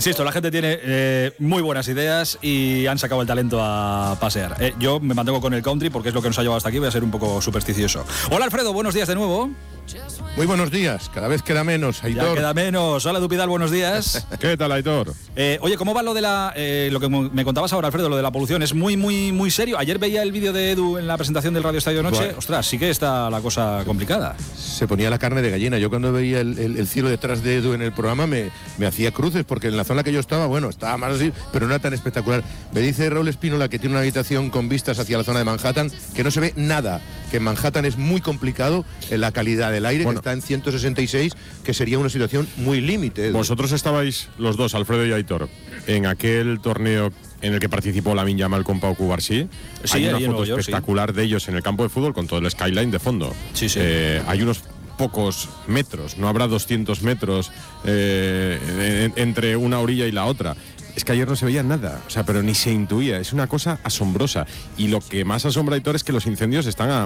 Insisto, la gente tiene muy buenas ideas y han sacado el talento a pasear. Yo me mantengo con el country porque es lo que nos ha llevado hasta aquí. Voy a ser un poco supersticioso. Hola Alfredo, buenos días de nuevo. Muy buenos días, cada vez queda menos, Aitor. Ya queda menos. Hola Dupidal, buenos días. ¿Qué tal, Aitor? Oye, ¿cómo va lo de lo que me contabas ahora, Alfredo, lo de la polución? Es muy serio. Ayer veía el vídeo de Edu en la presentación del Radio Estadio Noche. Bueno. Ostras, sí que está la cosa complicada. Se ponía la carne de gallina. Yo cuando veía el cielo detrás de Edu en el programa me hacía cruces, porque en la zona que yo estaba, bueno, estaba más así, pero no era tan espectacular. Me dice Raúl Espínola, que tiene una habitación con vistas hacia la zona de Manhattan, que no se ve nada, que en Manhattan es muy complicado la calidad del aire, bueno, que está en 166, que sería una situación muy límite. Edu. Vosotros estabais los dos, Alfredo y Aitor, en aquel torneo en el que participó Lamine Yamal con Pau Cubarsí. Sí, hay una foto espectacular de ellos en el campo de fútbol con todo el skyline de fondo. Sí. Hay unos pocos metros, no habrá 200 metros entre una orilla y la otra. Es que ayer no se veía nada, o sea, pero ni se intuía, es una cosa asombrosa. Y lo que más asombra, Aitor, es que los incendios están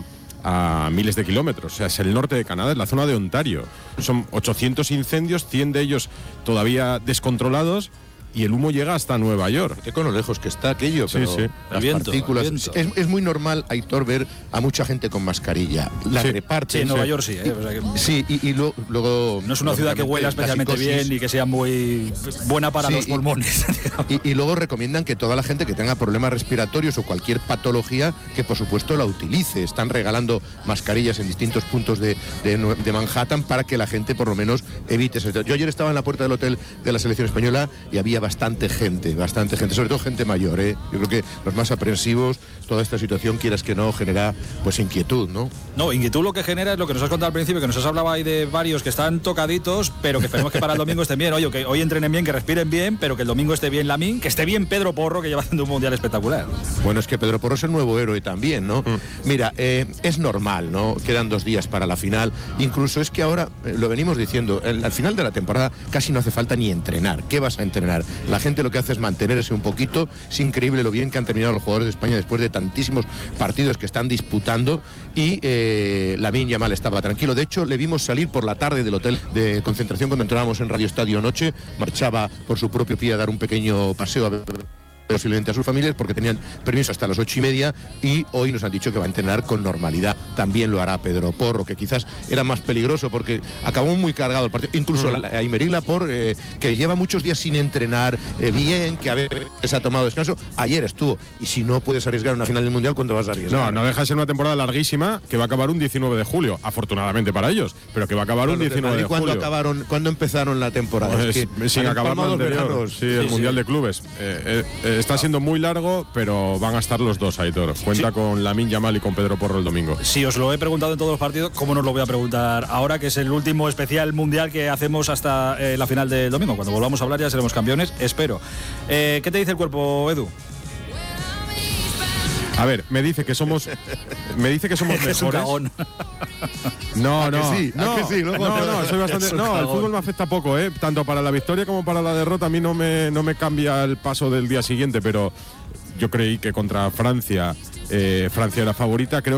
a miles de kilómetros, o sea, es el norte de Canadá, es la zona de Ontario. Son 800 incendios, 100 de ellos todavía descontrolados, y el humo llega hasta Nueva York. Qué con lo lejejos que está aquello, pero sí. Las partículas. Es muy normal, Aitor, ver a mucha gente con mascarilla. La reparten. Sí, en Nueva York sí. O sea que... Sí, y luego... No es una ciudad que huela especialmente bien y que sea muy buena para los pulmones. Y luego recomiendan que toda la gente que tenga problemas respiratorios o cualquier patología, que por supuesto la utilice. Están regalando mascarillas en distintos puntos de Manhattan para que la gente por lo menos evite eso. Yo ayer estaba en la puerta del hotel de la selección española y había bastante gente, sobre todo gente mayor, ¿eh? Yo creo que los más aprensivos, toda esta situación, quieras que no, genera pues inquietud, ¿no? No, inquietud lo que genera es lo que nos has contado al principio, que nos has hablado ahí de varios que están tocaditos, pero que esperemos que para el domingo estén bien. Oye, que hoy entrenen bien, que respiren bien, pero que el domingo esté bien Lamine, que esté bien Pedro Porro, que lleva haciendo un mundial espectacular. Bueno, es que Pedro Porro es el nuevo héroe también, ¿no? Mira, es normal, ¿no? Quedan 2 días para la final. Incluso es que ahora, lo venimos diciendo, al final de la temporada casi no hace falta ni entrenar. ¿Qué vas a entrenar? La gente lo que hace es mantenerse un poquito. Es increíble lo bien que han terminado los jugadores de España después de tantísimos partidos que están disputando, y Lamine Yamal estaba tranquilo. De hecho, le vimos salir por la tarde del hotel de concentración cuando entrábamos en Radio Estadio Noche. Marchaba por su propio pie a dar un pequeño paseo posiblemente a sus familias, porque tenían permiso hasta las 8:30, y hoy nos han dicho que va a entrenar con normalidad. También lo hará Pedro Porro, que quizás era más peligroso porque acabó muy cargado el partido. Incluso Aymeric Laporte, que lleva muchos días sin entrenar bien, que a veces ha tomado descanso, ayer estuvo. Y si no puedes arriesgar una final del Mundial, ¿cuándo vas a arriesgar? No deja de ser una temporada larguísima que va a acabar un 19 de julio, afortunadamente para ellos, pero que va a acabar un 19 de julio. ¿Cuándo empezaron la temporada? Pues, sin acabar la anterior, el Mundial de Clubes. Está siendo muy largo, pero van a estar los dos, Aitor. Cuenta con Lamine Yamal y con Pedro Porro el domingo. Si os lo he preguntado en todos los partidos, ¿cómo no os lo voy a preguntar ahora, que es el último especial mundial que hacemos hasta la final del domingo? Cuando volvamos a hablar ya seremos campeones, espero. ¿Qué te dice el cuerpo, Edu? A ver, me dice que somos mejores. No, soy bastante. No, el fútbol me afecta poco, tanto para la victoria como para la derrota. A mí no me cambia el paso del día siguiente, pero yo creí que contra Francia era favorita. Creo